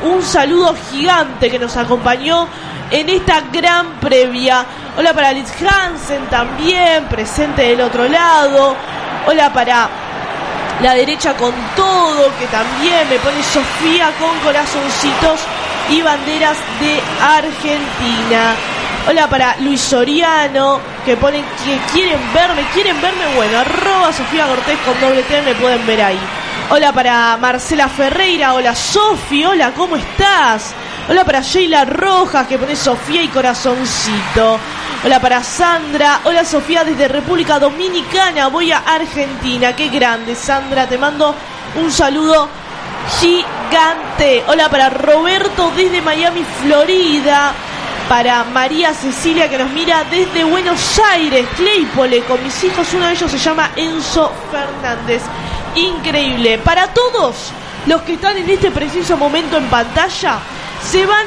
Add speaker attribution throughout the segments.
Speaker 1: un saludo gigante que nos acompañó en esta gran previa. Hola para Liz Hansen también, presente del otro lado. Hola para la derecha con todo, que también me pone Sofía con corazoncitos y banderas de Argentina. Hola para Luis Soriano, que ponen que quieren verme, bueno, @ Sofía Cortés con doble T, me pueden ver ahí. Hola para Marcela Ferreira, hola Sofi, hola, ¿cómo estás? Hola para Sheila Rojas, que pone Sofía y corazoncito. Hola para Sandra, hola Sofía desde República Dominicana, voy a Argentina, qué grande Sandra, te mando un saludo gigante. Hola para Roberto desde Miami, Florida. Para María Cecilia, que nos mira desde Buenos Aires, Claypole, con mis hijos, uno de ellos se llama Enzo Fernández. Increíble. Para todos los que están en este preciso momento en pantalla, se van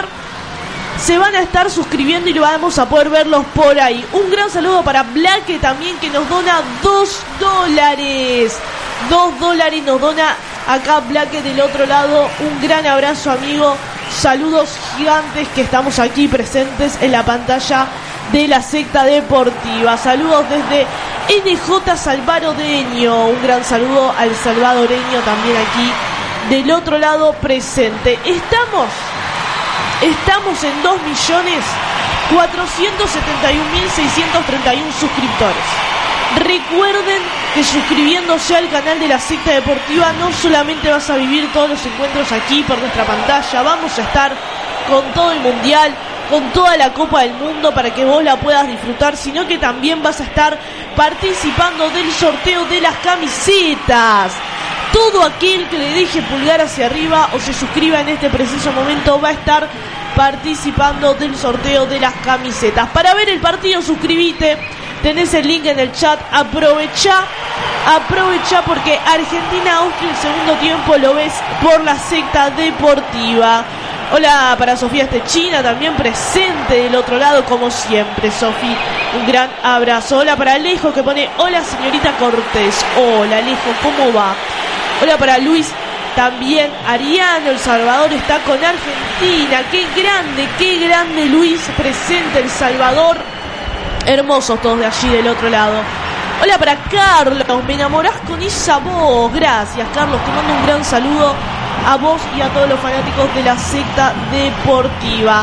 Speaker 1: a estar suscribiendo y lo vamos a poder verlos por ahí. Un gran saludo para Blaque también, que nos dona $2. $2 nos dona acá Blaque del otro lado. Un gran abrazo, amigo. Saludos gigantes, que estamos aquí presentes en la pantalla de la secta deportiva. Saludos desde NJ Salvadoreño. Un gran saludo al salvadoreño también aquí del otro lado presente. Estamos en 2.471.631 suscriptores. Recuerden que suscribiéndose al canal de la secta deportiva no solamente vas a vivir todos los encuentros aquí por nuestra pantalla, vamos a estar con todo el mundial, con toda la Copa del Mundo para que vos la puedas disfrutar, sino que también vas a estar participando del sorteo de las camisetas. Todo aquel que le deje pulgar hacia arriba o se suscriba en este preciso momento va a estar participando del sorteo de las camisetas. Para ver el partido, suscríbete. Tenés el link en el chat, aprovecha porque Argentina-Austria el segundo tiempo lo ves por la secta deportiva. Hola para Sofía Estechina, también presente del otro lado como siempre, Sofi. Un gran abrazo. Hola para Alejo, que pone hola señorita Cortés. Hola Alejo, ¿cómo va? Hola para Luis, también Ariano, El Salvador está con Argentina. Qué grande Luis, presente El Salvador. Hermosos todos de allí del otro lado. Hola para Carlos, me enamorás con esa voz. Gracias Carlos, te mando un gran saludo a vos y a todos los fanáticos de la secta deportiva.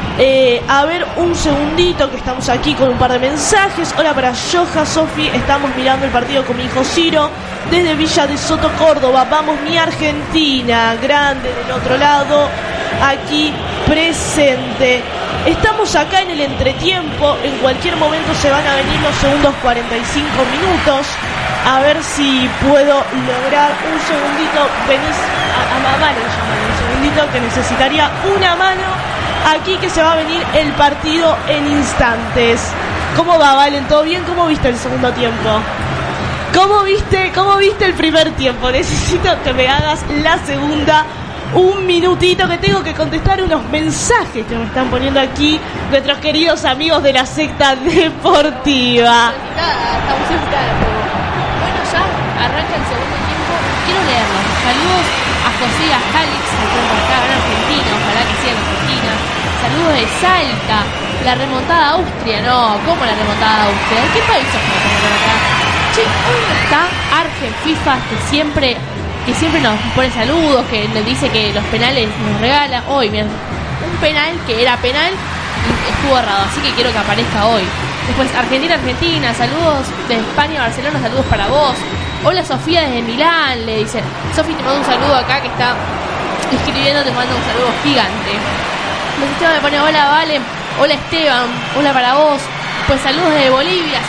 Speaker 1: A ver, un segundito que estamos aquí con un par de mensajes. Hola para Joja, Sofi, estamos mirando el partido con mi hijo Ciro desde Villa de Soto, Córdoba. Vamos mi Argentina, grande del otro lado, aquí presente. Estamos acá en el entretiempo, en cualquier momento se van a venir los segundos 45 minutos. A ver si puedo lograr un segundito. Venís a mano, un segundito que necesitaría una mano. Aquí que se va a venir el partido en instantes. ¿Cómo va, Valen? ¿Todo bien? ¿Cómo viste el segundo tiempo? ¿Cómo viste el primer tiempo? Necesito que me hagas la segunda. Un minutito que tengo que contestar unos mensajes que me están poniendo aquí nuestros queridos amigos de la secta deportiva.
Speaker 2: Estamos invitados. Bueno, ya arranca el segundo tiempo. Quiero leerlos. Saludos a José y a Jalix, que están acá en Argentina. Ojalá que sigan en Argentina. Saludos de Salta. La remontada a Austria. No, ¿cómo la remontada a Austria? ¿De qué país sos acá? Che, hoy está Argen FIFA, que siempre nos pone saludos, que nos dice que los penales nos regala. Hoy, mira, un penal que era penal y estuvo errado, así que quiero que aparezca hoy. Después Argentina, saludos de España, Barcelona, saludos para vos. Hola Sofía desde Milán, le dice. Sofi, te mando un saludo acá que está escribiendo, te mando un saludo gigante. Esteban me pone hola Vale, hola Esteban, hola para vos. Pues saludos desde Bolivia,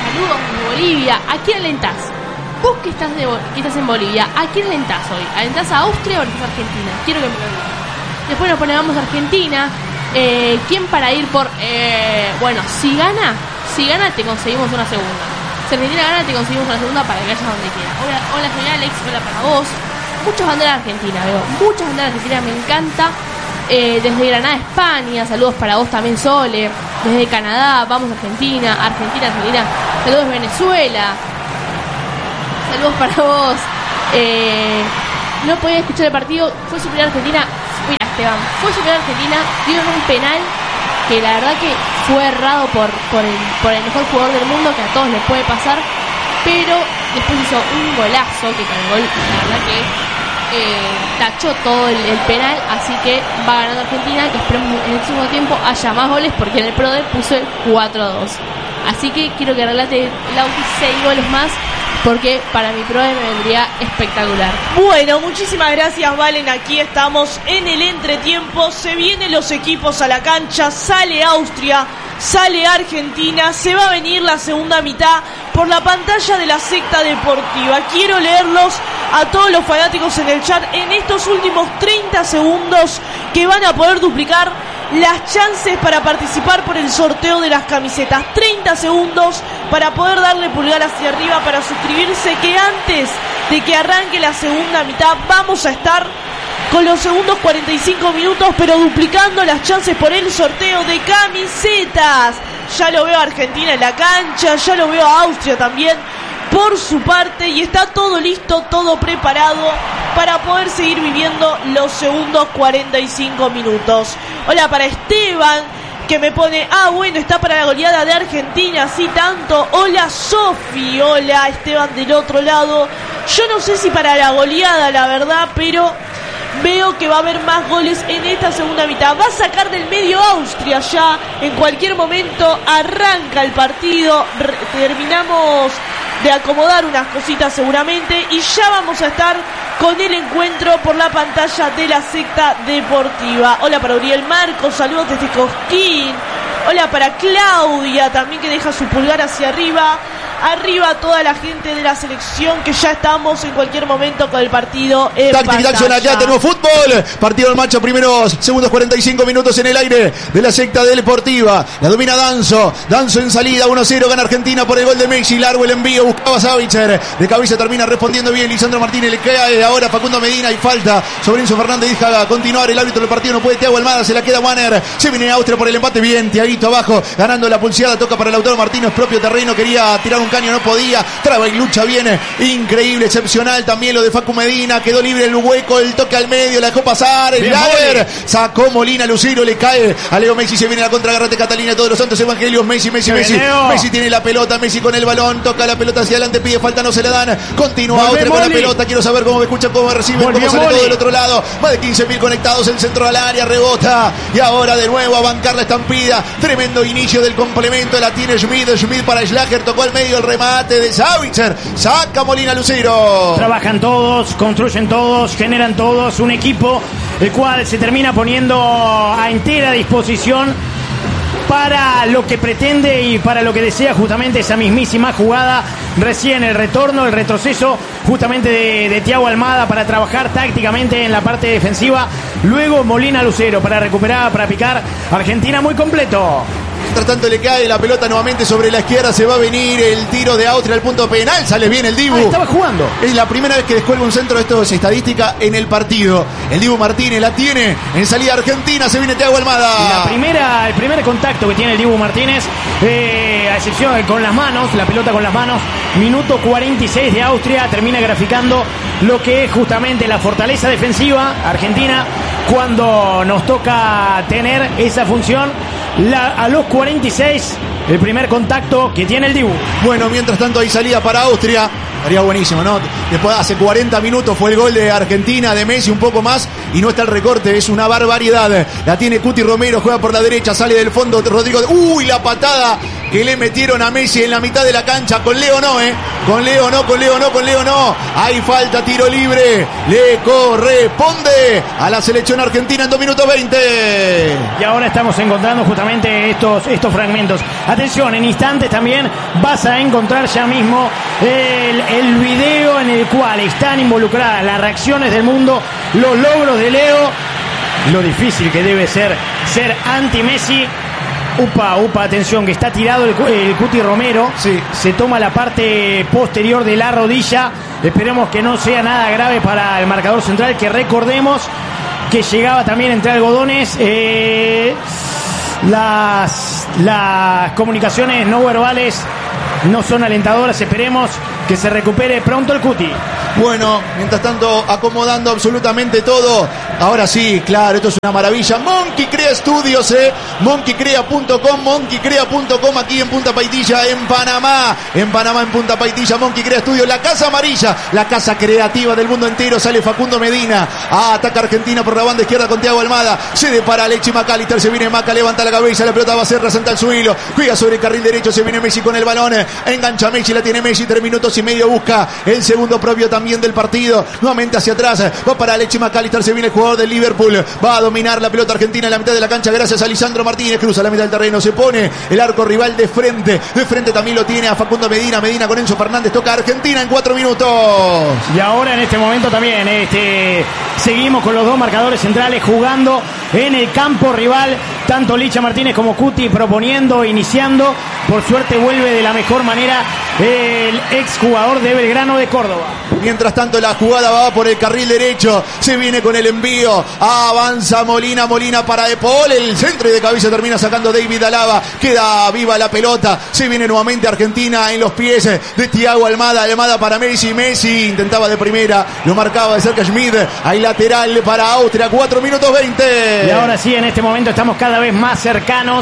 Speaker 2: ¿a quién alentás? Vos que estás en Bolivia, ¿a quién alentás hoy? ¿Alentás a Austria o alentás a Argentina? Quiero que me lo digas. Después nos ponemos Argentina. ¿Quién para ir por...? Bueno, si gana te conseguimos una segunda. Si Argentina gana te conseguimos una segunda para que vayas donde quieras. Hola señora Alex, hola para vos. Muchas banderas argentinas, veo. Muchas banderas argentinas, me encanta. Desde Granada, España, saludos para vos también, Sole. Desde Canadá, vamos Argentina. Argentina. Saludos de Venezuela. Saludos para vos. No podía escuchar el partido. Fue superior Argentina. Mira, Esteban. Fue superior a Argentina, dieron un penal que la verdad que fue errado por el mejor jugador del mundo, que a todos les puede pasar, pero después hizo un golazo, que con el gol la verdad que tachó todo el penal, así que va ganando Argentina, que esperemos en el segundo tiempo haya más goles, porque en el PRODE puse 4-2. Así que quiero que relate Lauti 6 goles más, porque para mi PRODE me vendría espectacular.
Speaker 1: Bueno, muchísimas gracias, Valen. Aquí estamos en el entretiempo. Se vienen los equipos a la cancha. Sale Austria, sale Argentina. Se va a venir la segunda mitad por la pantalla de la secta deportiva. Quiero leerlos a todos los fanáticos en el chat en estos últimos 30 segundos, que van a poder duplicar las chances para participar por el sorteo de las camisetas. 30 segundos para poder darle pulgar hacia arriba para suscribirse, que antes de que arranque la segunda mitad vamos a estar con los segundos 45 minutos, pero duplicando las chances por el sorteo de camisetas. Ya lo veo a Argentina en la cancha, ya lo veo a Austria también por su parte, y está todo listo, todo preparado para poder seguir viviendo los segundos 45 minutos. Hola para Esteban, que me pone, bueno, está para la goleada de Argentina, sí tanto. Hola Sofi, hola Esteban del otro lado. Yo no sé si para la goleada, la verdad, pero veo que va a haber más goles en esta segunda mitad. Va a sacar del medio Austria ya. En cualquier momento arranca el partido. Terminamos de acomodar unas cositas seguramente, y ya vamos a estar con el encuentro por la pantalla de la secta deportiva. Hola para Uriel Marcos, saludos desde Cosquín. Hola para Claudia, también, que deja su pulgar hacia arriba. Arriba toda la gente de la selección, que ya estamos en cualquier momento con el partido en
Speaker 3: Táctica Action, acá tenemos fútbol. Partido en marcha, primeros segundos 45 minutos en el aire de la secta deportiva. La domina Danzo. Danzo en salida, 1-0, gana Argentina por el gol de Messi. Largo el envío, buscaba Savitzer. De cabeza termina respondiendo bien Lisandro Martínez. Le cae ahora Facundo Medina y falta sobre Enzo Fernández. Deja continuar el árbitro del partido, no puede. Thiago Almada, se la queda Wanner. Se viene Austria por el empate, bien. Tiaguito abajo, ganando la pulseada. Toca para Lautaro Martínez, propio terreno. Quería tirar un caño, no podía. Traba y lucha, viene. Increíble, excepcional también lo de Facu Medina. Quedó libre el hueco, el toque al medio, la dejó pasar. El Lager sacó Molina Lucero, le cae a Leo Messi. Se viene la contra, agárrate Catalina, todos los santos evangelios. Messi. Messi tiene la pelota, Messi con el balón, toca la pelota hacia adelante, pide falta, no se le dan. Continúa Austria con la pelota. Quiero saber cómo me escuchan, cómo me reciben, cómo sale todo del otro lado. Más de 15.000 conectados, el centro al área, rebota. Y ahora de nuevo a bancar la estampida. Tremendo inicio del complemento, la tiene Schmidt para Schlager, tocó al medio el remate de Savitzer, saca Molina Lucero.
Speaker 4: Trabajan todos, construyen todos, generan todos, un equipo el cual se termina poniendo a entera disposición para lo que pretende y para lo que desea, justamente esa mismísima jugada. Recién el retorno, el retroceso justamente de Thiago Almada para trabajar tácticamente en la parte defensiva. Luego Molina Lucero para recuperar, para picar. Argentina muy completo.
Speaker 3: Mientras tanto le cae la pelota nuevamente sobre la izquierda. Se va a venir el tiro de Austria al punto penal. Sale bien el Dibu.
Speaker 4: Estaba jugando.
Speaker 3: Es la primera vez que descuelga un centro. Esto es estadística en el partido. El Dibu Martínez la tiene en salida Argentina. Se viene Thiago Almada.
Speaker 4: El primer contacto que tiene el Dibu Martínez, a excepción con las manos, la pelota con las manos. Minuto 46 de Austria. Termina graficando lo que es justamente la fortaleza defensiva Argentina cuando nos toca tener esa función. A los 46, el primer contacto que tiene el Dibu.
Speaker 3: Bueno, mientras tanto hay salida para Austria. Estaría buenísimo, ¿no? Después, hace 40 minutos fue el gol de Argentina, de Messi, un poco más, y no está el recorte, es una barbaridad. La tiene Cuti Romero, juega por la derecha, sale del fondo Rodrigo. ¡Uy! La patada que le metieron a Messi en la mitad de la cancha. Con Leo no, Con Leo no. Hay falta, tiro libre. Le corresponde a la selección argentina en 2 minutos 20.
Speaker 4: Y ahora estamos encontrando justamente estos fragmentos. Atención, en instantes también vas a encontrar ya mismo el video en el cual están involucradas las reacciones del mundo, los logros de Leo, lo difícil que debe ser anti-Messi. Upa, atención, que está tirado el Cuti Romero.
Speaker 3: Sí.
Speaker 4: Se toma la parte posterior de la rodilla. Esperemos que no sea nada grave para el marcador central, que recordemos que llegaba también entre algodones. Las comunicaciones no verbales no son alentadoras. Esperemos que se recupere pronto el Cuti.
Speaker 3: Bueno, mientras tanto, acomodando absolutamente todo. Ahora sí, claro, esto es una maravilla. Monkey Crea Estudios, monkeycrea.com aquí en Punta Paitilla, en Panamá. En Punta Paitilla, Monkey Crea Estudios, la casa amarilla, la casa creativa del mundo entero. Sale Facundo Medina, ataca Argentina por la banda izquierda con Thiago Almada. Cede para Alexis McAllister, se viene Maca, levanta la cabeza, la pelota va a ser Santa al suelo. Juega sobre el carril derecho, se viene Messi con el balón. Engancha Messi, la tiene Messi, 3 minutos y medio, busca el segundo propio también del partido. Nuevamente hacia atrás, va para Alexis McAllister, se viene el jugador del Liverpool. Va a dominar la pelota argentina en la mitad de la cancha gracias a Lisandro Martínez. Cruza la mitad del terreno, se pone el arco rival de frente. De frente también lo tiene a Facundo Medina. Medina con Enzo Fernández, toca a Argentina en 4 minutos.
Speaker 4: Y ahora en este momento también seguimos con los dos marcadores centrales jugando en el campo rival. Tanto Licha Martínez como Cuti proponiendo, iniciando. Por suerte vuelve de la mejor manera el exjugador de Belgrano de Córdoba.
Speaker 3: Mientras tanto la jugada va por el carril derecho, se viene con el envío, avanza Molina para De Paul, el centro y de cabeza termina sacando David Alaba, queda viva la pelota, se viene nuevamente Argentina en los pies de Thiago Almada para Messi intentaba de primera, lo marcaba de cerca Schmidt, hay lateral para Austria, 4 minutos 20.
Speaker 4: Y ahora sí, en este momento estamos cada vez más cercanos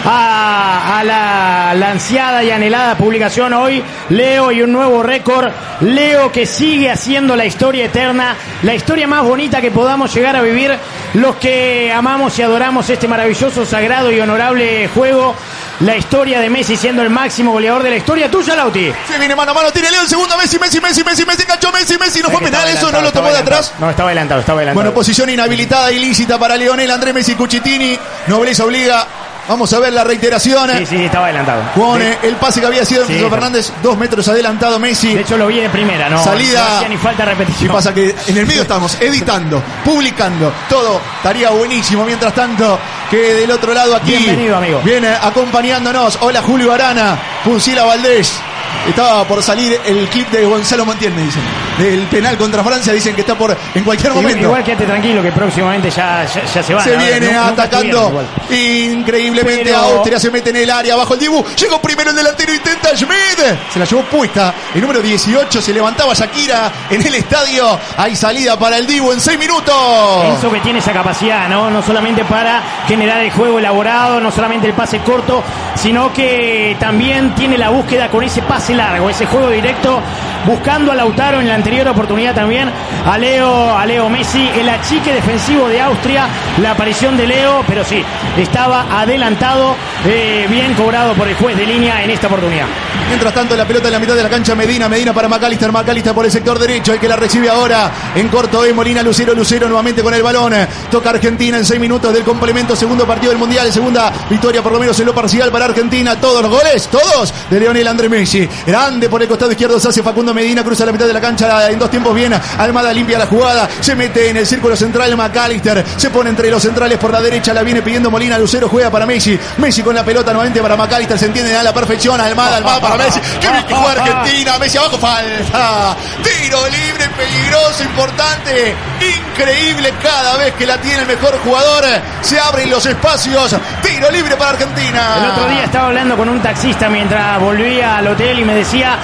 Speaker 4: a la ansiada y anhelada publicación hoy, Leo, y un nuevo récord, Leo que sigue haciendo la historia eterna, la historia más bonita que podamos llegar a vivir los que amamos y adoramos este maravilloso, sagrado y honorable juego. La historia de Messi siendo el máximo goleador de la historia. Tuya, Lauti.
Speaker 3: Se viene mano a mano, tiene Leo el segundo, Messi, enganchó Messi, no fue penal, eso no lo tomó de atrás.
Speaker 4: No, estaba adelantado.
Speaker 3: Bueno, posición inhabilitada, ilícita para Lionel Andrés Messi Cucitini, nobleza obliga. Vamos a ver la reiteración.
Speaker 4: Sí, estaba adelantado.
Speaker 3: Con el pase que había sido Enzo Fernández, 2 metros adelantado Messi.
Speaker 4: De hecho lo vi de primera, ¿no?
Speaker 3: Salida.
Speaker 4: No hacía ni falta repetición.
Speaker 3: ¿Qué pasa? Que en el medio estamos editando, publicando, todo estaría buenísimo. Mientras tanto, que del otro lado aquí.
Speaker 4: Bienvenido, amigo.
Speaker 3: Viene acompañándonos. Hola, Julio Arana, Puncila Valdés. Estaba por salir el clip de Gonzalo Montiel, me dicen. Del penal contra Francia, dicen que está en cualquier momento.
Speaker 4: Igual quédate tranquilo que próximamente ya se va.
Speaker 3: Se viene atacando increíblemente a Austria, se mete en el área, bajo el Dibu. Llegó primero el delantero, intenta Schmidt. Se la llevó puesta. El número 18 se levantaba Shakira en el estadio. Hay salida para el Dibu en 6 minutos.
Speaker 4: Enzo que tiene esa capacidad, no solamente para generar el juego elaborado, no solamente el pase corto, sino que también tiene la búsqueda con ese pase largo, ese juego directo, buscando a Lautaro en la anterior oportunidad también, a Leo Messi, el achique defensivo de Austria, la aparición de Leo, pero sí, estaba adelantado, bien cobrado por el juez de línea en esta oportunidad.
Speaker 3: Mientras tanto, la pelota en la mitad de la cancha, Medina para McAllister por el sector derecho, el que la recibe ahora en corto es Molina, Lucero nuevamente con el balón, toca Argentina en 6 minutos del complemento, segundo partido del Mundial, segunda victoria por lo menos en lo parcial para Argentina, todos los goles, todos de Lionel Andrés Messi, grande por el costado izquierdo se hace Facundo Medina, cruza la mitad de la cancha en 2 tiempos bien, Almada limpia la jugada, se mete en el círculo central McAllister, se pone entre los centrales por la derecha, la viene pidiendo Molina, Lucero juega para Messi con la pelota nuevamente para McAllister, se entiende a la perfección, Almada para Messi, que bien que juega Argentina, Messi abajo, falta, tiro libre, peligroso, importante, increíble cada vez que la tiene el mejor jugador, se abren los espacios, tiro libre para Argentina.
Speaker 4: El otro día estaba hablando con un taxista mientras volvía al hotel y me decía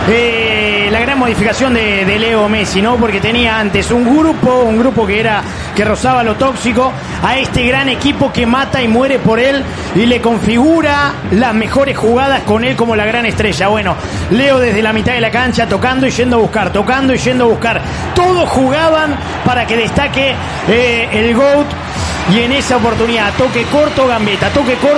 Speaker 4: la gran modificación de Leo Messi, ¿no? Porque tenía antes un grupo que rozaba lo tóxico, a este gran equipo que mata y muere por él y le configura las mejores jugadas con él como la gran estrella. Bueno, Leo desde la mitad de la cancha tocando y yendo a buscar. Todos jugaban para que destaque el GOAT. Y en esa oportunidad, toque corto, gambeta,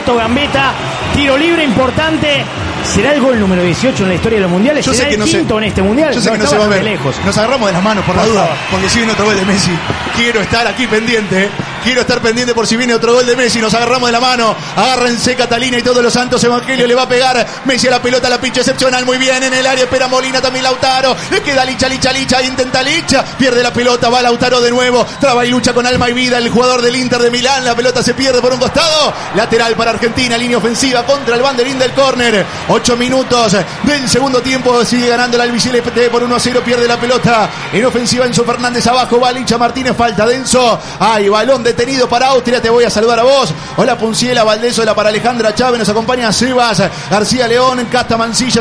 Speaker 4: tiro libre importante. ¿Será el gol número 18 en la historia de los mundiales? ¿Será el quinto en este mundial?
Speaker 3: Yo sé que no se va a ver. Lejos. Nos agarramos de las manos por la duda, porque si viene otro gol de Messi. Quiero estar aquí pendiente. Quiero estar pendiente por si viene otro gol de Messi. Nos agarramos de la mano. Agárrense Catalina y todos los santos. Evangelio le va a pegar. Messi a la pelota, la pincha excepcional. Muy bien en el área. Espera Molina, también Lautaro. Le queda Licha. Intenta Licha. Pierde la pelota. Va Lautaro de nuevo. Traba y lucha con alma y vida el jugador del Inter de Milán. La pelota se pierde por un costado. Lateral para Argentina. Línea ofensiva contra el banderín del córner. 8 minutos del segundo tiempo. Sigue ganando el albiceleste por 1-0. Pierde la pelota en ofensiva Enzo Fernández. Abajo va Licha Martínez. Falta de Enzo. Hay balón de detenido para Austria. Te voy a saludar a vos. Hola Punciela, Valdesola para Alejandra Chávez. Nos acompaña Sebas García León, Casta Mancilla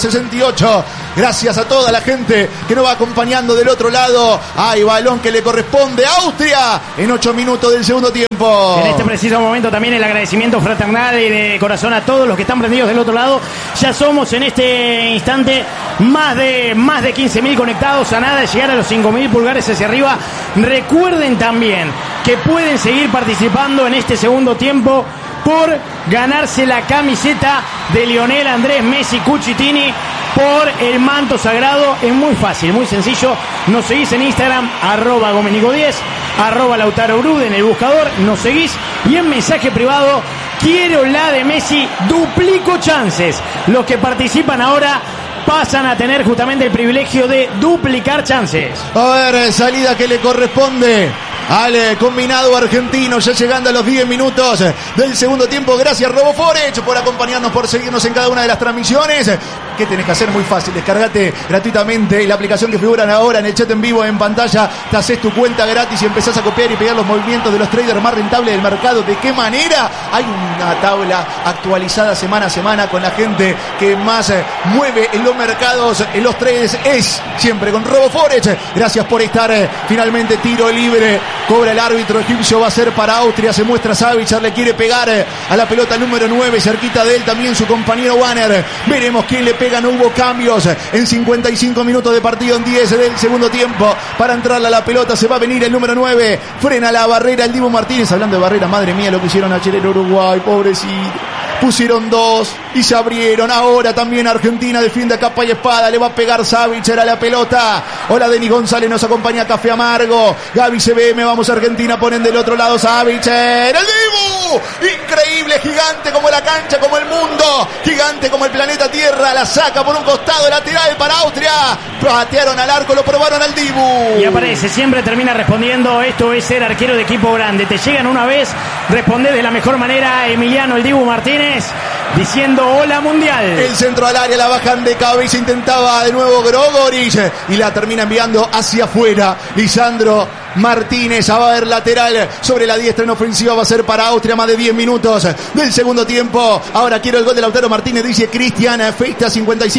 Speaker 3: 60-68. Gracias a toda la gente que nos va acompañando del otro lado. Hay balón que le corresponde a Austria en 8 minutos del segundo tiempo.
Speaker 4: En este preciso momento también el agradecimiento fraternal y de corazón a todos los que están prendidos del otro lado. Ya somos en este instante más de 15.000 conectados, a nada de llegar a los 5.000 pulgares hacia arriba. Recuerden también que pueden seguir participando en este segundo tiempo por ganarse la camiseta de Lionel Andrés Messi Cucitini por el manto sagrado. Es muy fácil, muy sencillo. Nos seguís en Instagram, @Gomenico10, @Lautaro Brud en el buscador. Nos seguís y en mensaje privado: quiero la de Messi, duplico chances. Los que participan ahora pasan a tener justamente el privilegio de duplicar chances.
Speaker 3: A ver, salida que le corresponde al combinado argentino, ya llegando a los 10 minutos del segundo tiempo. Gracias RoboForex por acompañarnos, por seguirnos en cada una de las transmisiones. ¿Qué tenés que hacer? Muy fácil, descargate gratuitamente la aplicación que figuran ahora en el chat en vivo en pantalla. Te haces tu cuenta gratis y empezás a copiar y pegar los movimientos de los traders más rentables del mercado. ¿De qué manera? Hay una tabla actualizada semana a semana con la gente que más mueve en los mercados, en los trades, es siempre con RoboForex. Gracias por estar. Finalmente tiro libre. Cobra el árbitro egipcio, va a ser para Austria. Se muestra Savic, le quiere pegar a la pelota número 9. Cerquita de él también su compañero Wanner. Veremos quién le pega. No hubo cambios en 55 minutos de partido, en 10 del segundo tiempo. Para entrarle a la pelota se va a venir el número 9. Frena la barrera el Dibu Martínez. Hablando de barrera, madre mía lo que hicieron a Chileno Uruguay, pobrecito. Pusieron 2 y se abrieron. Ahora también Argentina defiende a capa y espada. Le va a pegar Savic a la pelota. Hola, Denis González nos acompaña. Café Amargo. Gaby CBM, vamos Argentina. Ponen del otro lado Savic. ¡El Dibu! Increíble, gigante como la cancha, como el mundo. Gigante como el planeta Tierra. La saca por un costado lateral para Austria. Patearon al arco, lo probaron al Dibu.
Speaker 4: Y aparece, siempre termina respondiendo. Esto es ser arquero de equipo grande. Te llegan una vez, respondés de la mejor manera. Emiliano el Dibu Martínez diciendo hola mundial.
Speaker 3: El centro al área, la bajan de cabeza, intentaba de nuevo Grogorich y la termina enviando hacia afuera. Lisandro Martínez, a ver, lateral sobre la diestra en ofensiva, va a ser para Austria. Más de 10 minutos del segundo tiempo. Ahora quiero el gol de Lautaro Martínez, dice Cristian Feista.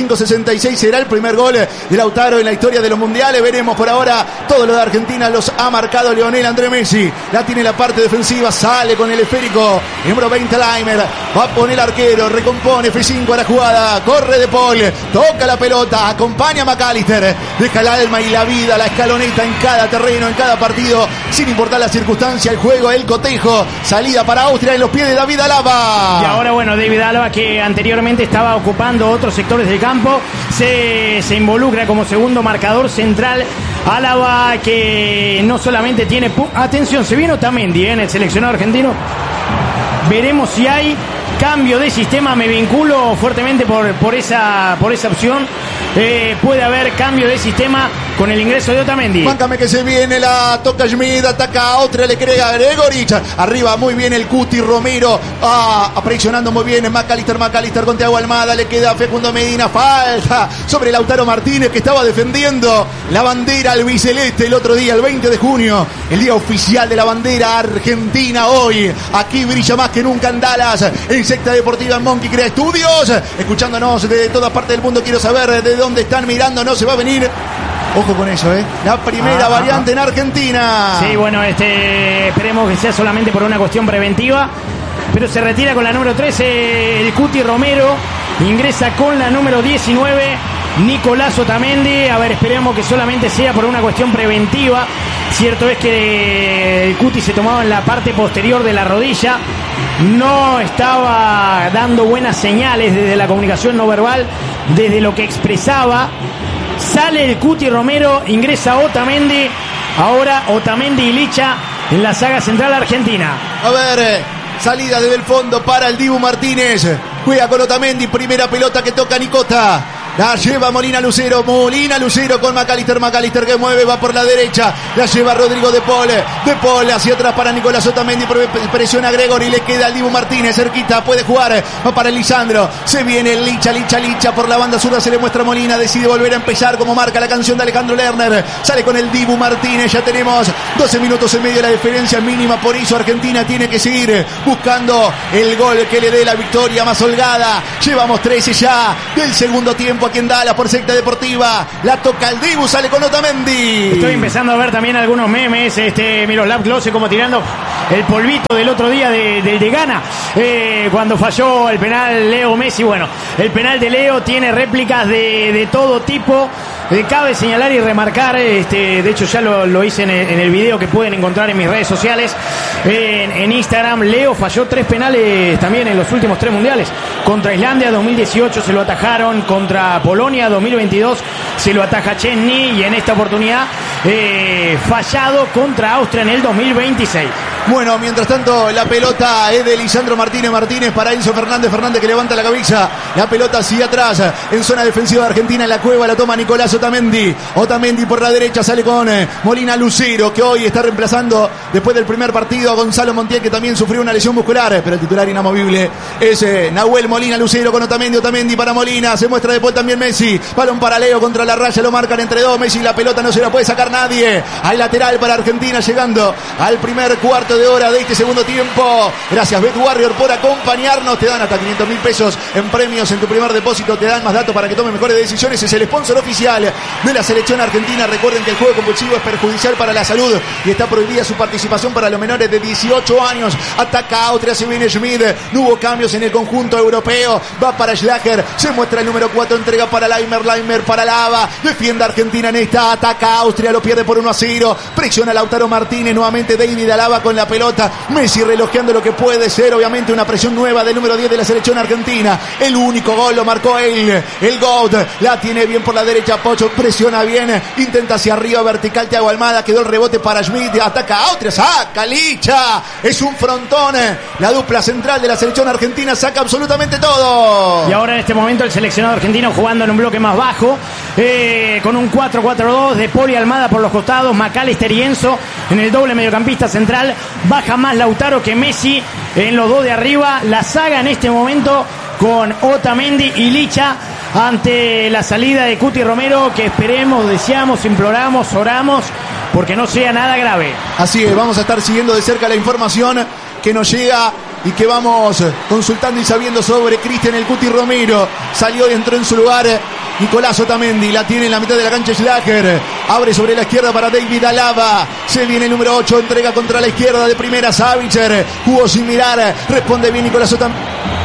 Speaker 3: 55-66 será el primer gol de Lautaro en la historia de los mundiales. Veremos. Por ahora todo lo de Argentina los ha marcado Lionel Andrés Messi. La tiene la parte defensiva, sale con el esférico el número 20 Laimer, va a poner el arquero, recompone F5 a la jugada, corre De Paul, toca la pelota, acompaña a McAllister, deja el alma y la vida, la escaloneta en cada terreno, en cada partido, sin importar la circunstancia, el juego, el cotejo. Salida para Austria en los pies de David Alaba.
Speaker 4: Y ahora, bueno, David Alaba, que anteriormente estaba ocupando otros sectores del campo, se involucra como segundo marcador central. Alaba, que no solamente tiene... Atención, se viene Otamendi en el seleccionado argentino. Veremos si hay cambio de sistema. Me vinculo fuertemente por esa opción. Puede haber cambio de sistema con el ingreso de Otamendi.
Speaker 3: Máncame que se viene, la toca Schmid, ataca a otra, le cree a Gregorich. Arriba muy bien el Cuti Romero, presionando muy bien McAllister con Thiago Almada, le queda Facundo Medina, falta sobre Lautaro Martínez, que estaba defendiendo la bandera albiceleste el otro día, el 20 de junio, el día oficial de la bandera argentina. Hoy aquí brilla más que nunca en Dallas, en Secta Deportiva en Monkey Crea Studios, escuchándonos de toda parte del mundo. Quiero saber de dónde están mirando. Se va a venir, ojo con eso, la primera variante en Argentina.
Speaker 4: Sí, bueno, esperemos que sea solamente por una cuestión preventiva, pero se retira con la número 13 el Cuti Romero, ingresa con la número 19 Nicolás Otamendi. A ver, esperemos que solamente sea por una cuestión preventiva. Cierto es que el Cuti se tomaba en la parte posterior de la rodilla, no estaba dando buenas señales desde la comunicación no verbal, desde lo que expresaba. Sale el Cuti Romero, ingresa Otamendi. Ahora Otamendi y Licha en la saga central argentina.
Speaker 3: A ver, salida desde el fondo para el Dibu Martínez. Juega con Otamendi, primera pelota que toca Nicota. La lleva Molina Lucero con McAllister que mueve, va por la derecha. La lleva Rodrigo De Paul hacia atrás para Nicolás Otamendi. Presiona a Gregori, le queda al Dibu Martínez cerquita, puede jugar, va para Lisandro. Se viene Licha por la banda zurda, se le muestra a Molina, decide volver a empezar como marca la canción de Alejandro Lerner. Sale con el Dibu Martínez, ya tenemos 12 minutos y medio, la diferencia mínima, por eso Argentina tiene que seguir buscando el gol que le dé la victoria más holgada. Llevamos 13 ya del segundo tiempo aquí en Dallas por Secta Deportiva. La toca el Dibu, sale con Otamendi.
Speaker 4: Estoy empezando a ver también algunos memes, Miroslav Klose como tirando el polvito del otro día de Ghana, cuando falló el penal Leo Messi. Bueno, el penal de Leo tiene réplicas de todo tipo. Cabe señalar y remarcar, de hecho ya lo hice en el video que pueden encontrar en mis redes sociales, en Instagram. Leo falló 3 penales también en los últimos 3 mundiales. Contra Islandia 2018 se lo atajaron, contra Polonia 2022 se lo ataja Chesney, y en esta oportunidad fallado contra Austria en el 2026.
Speaker 3: Bueno, mientras tanto la pelota es de Lisandro Martínez para Enzo Fernández que levanta la cabeza. La pelota sigue atrás en zona defensiva de Argentina, en la cueva la toma Nicolás Otamendi por la derecha, sale con Molina Lucero, que hoy está reemplazando después del primer partido a Gonzalo Montiel, que también sufrió una lesión muscular, pero el titular inamovible es Nahuel Molina Lucero con Otamendi para Molina, se muestra después también Messi, balón para Leo contra la raya, lo marcan entre dos, Messi, la pelota no se la puede sacar nadie, hay lateral para Argentina llegando al primer cuarto de hora de este segundo tiempo. Gracias Bet Warrior por acompañarnos, te dan hasta 500.000 pesos en premios en tu primer depósito, te dan más datos para que tomes mejores decisiones, es el sponsor oficial de la selección argentina. Recuerden que el juego compulsivo es perjudicial para la salud y está prohibida su participación para los menores de 18 años. Ataca Austria, se viene Schmid, no hubo cambios en el conjunto europeo, va para Schlager, se muestra el número 4, entrega para Laimer para Lava, defiende Argentina en esta, ataca Austria, lo pierde por 1-0, presiona Lautaro Martínez, nuevamente David Alaba con la pelota, Messi relojeando lo que puede ser obviamente una presión nueva del número 10 de la selección argentina. El único gol lo marcó él, el GOAT, la tiene bien por la derecha Pocho, presiona bien, intenta hacia arriba vertical Thiago Almada, quedó el rebote para Schmidt, ataca Austria, saca Licha, es un frontón, la dupla central de la selección argentina saca absolutamente todo.
Speaker 4: Y ahora en este momento el seleccionado argentino jugando en un bloque más bajo, con un 4-4-2 de Poli Almada por los costados, McAllister y Enzo en el doble mediocampista central, baja más Lautaro que Messi en los dos de arriba, la saga en este momento con Otamendi y Licha ante la salida de Cuti Romero, que esperemos, deseamos, imploramos, oramos porque no sea nada grave.
Speaker 3: Así es, vamos a estar siguiendo de cerca la información que nos llega y que vamos consultando y sabiendo sobre Cristian el Cuti Romero. Salió y entró en su lugar Nicolás Otamendi, la tiene en la mitad de la cancha Schlager, abre sobre la izquierda para David Alaba, se viene el número 8, entrega contra la izquierda de primera Savitzer, jugó sin mirar, responde bien Nicolás Otamendi.